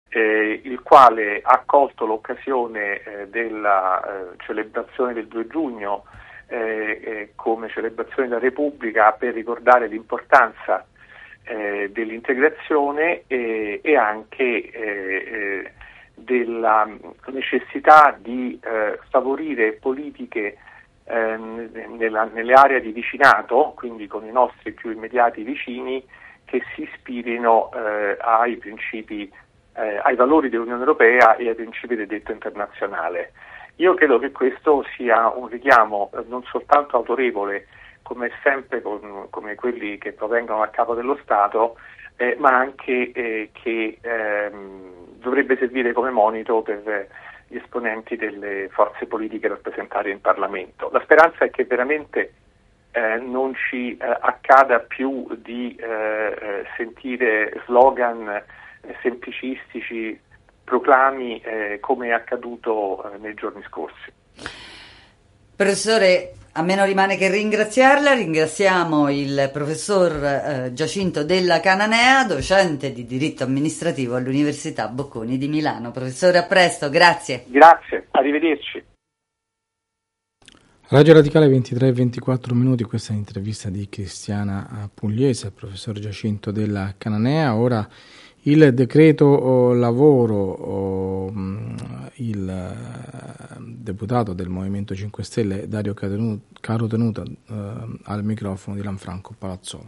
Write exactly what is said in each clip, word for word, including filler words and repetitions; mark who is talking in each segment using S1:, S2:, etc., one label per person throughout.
S1: eh, il quale ha colto l'occasione eh, della eh, celebrazione del due giugno eh, eh, come celebrazione della Repubblica per ricordare l'importanza eh, dell'integrazione e, e anche eh, eh, della necessità di eh, favorire politiche eh, nella, nelle aree di vicinato, quindi con i nostri più immediati vicini, che si ispirino eh, ai principi, eh, ai valori dell'Unione Europea e ai principi del diritto internazionale. Io credo che questo sia un richiamo eh, non soltanto autorevole, come sempre con, come quelli che provengono dal capo dello Stato, eh, ma anche eh, che ehm, dovrebbe servire come monito per gli esponenti delle forze politiche rappresentate in Parlamento. La speranza è che veramente eh, non ci eh, accada più di eh, eh, sentire slogan eh, semplicistici, proclami eh, come è accaduto eh, nei giorni scorsi.
S2: Professore, a me non rimane che ringraziarla. Ringraziamo il professor eh, Giacinto Della Cananea, docente di diritto amministrativo all'Università Bocconi di Milano. Professore, a presto, grazie.
S1: Grazie, arrivederci.
S3: Radio Radicale ventitré e ventiquattro minuti, questa è l'intervista di Cristiana Pugliese al professor Giacinto Della Cananea. Ora il decreto oh, lavoro, oh, il eh, deputato del Movimento cinque Stelle Dario Carotenuto eh, al microfono di Lanfranco Palazzolo.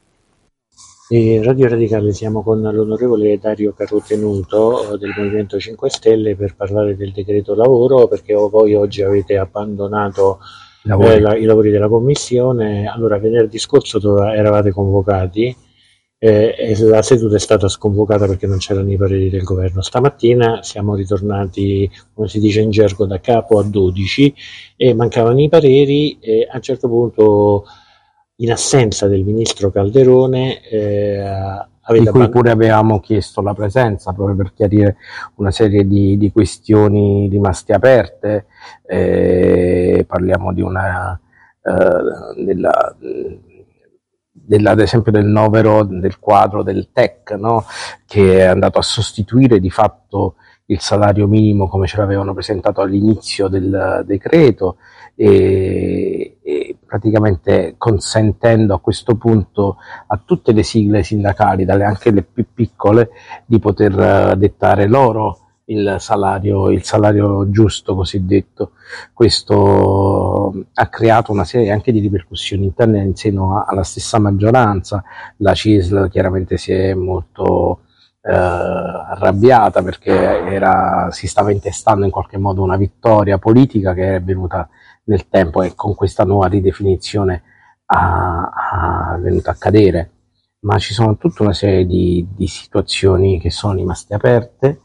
S4: E Radio Radicale siamo con l'onorevole Dario Carotenuto del Movimento cinque Stelle per parlare del decreto lavoro, perché voi oggi avete abbandonato eh, la, i lavori della commissione. Allora, venerdì scorso dove eravate convocati Eh, e la seduta è stata sconvocata perché non c'erano i pareri del governo. Stamattina siamo ritornati, come si dice in gergo, da capo a dodici e mancavano i pareri e a un certo punto, in assenza del ministro Calderone, eh, avete
S5: di cui
S4: abband-
S5: pure avevamo chiesto la presenza proprio per chiarire una serie di, di questioni rimaste aperte. Eh, parliamo di una eh, della Della, ad esempio del novero del quadro del T E C, no? Che è andato a sostituire di fatto il salario minimo come ce l'avevano presentato all'inizio del decreto e, e praticamente consentendo a questo punto a tutte le sigle sindacali, dalle anche le più piccole, di poter dettare loro il salario, il salario giusto cosiddetto. Questo ha creato una serie anche di ripercussioni interne in seno alla stessa maggioranza. La C I S L chiaramente si è molto eh, arrabbiata perché era, si stava intestando in qualche modo una vittoria politica che è venuta nel tempo e con questa nuova ridefinizione è venuta a cadere. Ma ci sono tutta una serie di, di situazioni che sono rimaste aperte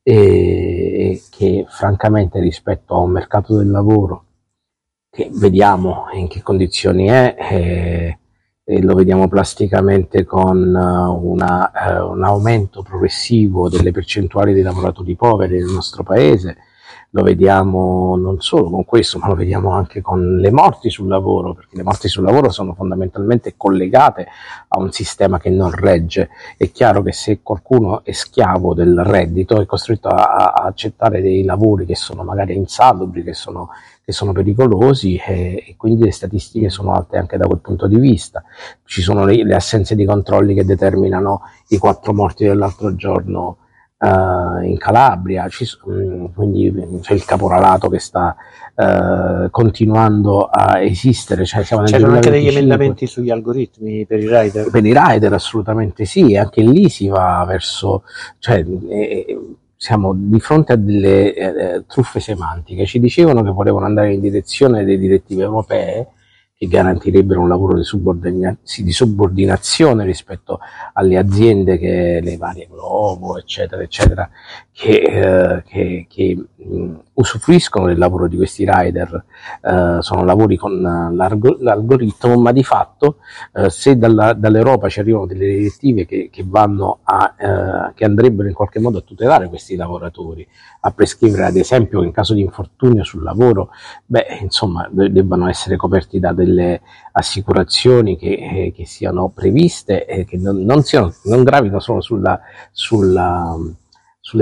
S5: e che francamente rispetto a un mercato del lavoro che vediamo in che condizioni è e, e lo vediamo plasticamente con una, eh, un aumento progressivo delle percentuali dei lavoratori poveri nel nostro paese. Lo vediamo non solo con questo, ma lo vediamo anche con le morti sul lavoro, perché le morti sul lavoro sono fondamentalmente collegate a un sistema che non regge. È chiaro che se qualcuno è schiavo del reddito è costretto a, a accettare dei lavori che sono magari insalubri, che sono, che sono pericolosi e, e quindi le statistiche sono alte anche da quel punto di vista. Ci sono le, le assenze di controlli che determinano i quattro morti dell'altro giorno Uh, in Calabria, ci, um, quindi c'è il caporalato che sta uh, continuando a esistere. Cioè siamo nel
S4: C'erano anche degli emendamenti sugli algoritmi per i rider?
S5: Per i rider assolutamente sì, anche lì si va verso, cioè eh, siamo di fronte a delle eh, truffe semantiche. Ci dicevano che volevano andare in direzione delle direttive europee che garantirebbero un lavoro di, subordina- di subordinazione rispetto alle aziende, che le varie Glovo, eccetera, eccetera, che, eh, che, che mh, usufruiscono del lavoro di questi rider. Eh, sono lavori con l'alg- l'algoritmo, ma di fatto eh, se dalla, dall'Europa ci arrivano delle direttive che, che vanno a eh, che andrebbero in qualche modo a tutelare questi lavoratori, a prescrivere ad esempio in caso di infortunio sul lavoro, beh insomma debbano essere coperti da delle assicurazioni che, eh, che siano previste e che non, non siano non gravino solo sulla, sulla